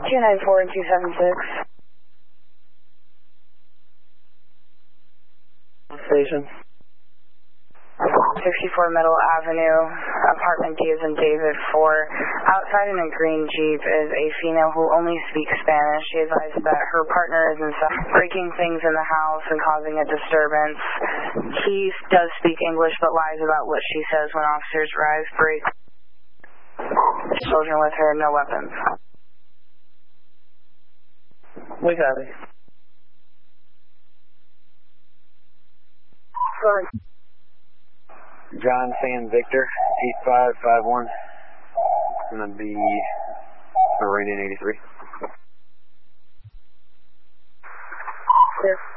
294 and 276. Station. 64 Middle Avenue, apartment D as in David 4. Outside in a green Jeep is a female who only speaks Spanish. She advised that her partner is inside breaking things in the house and causing a disturbance. He does speak English but lies about what she says when officers arrive. Break. Children with her, no weapons. We copy. Sorry. John San Victor, 8551. It's going to be Marine in 83. Clear.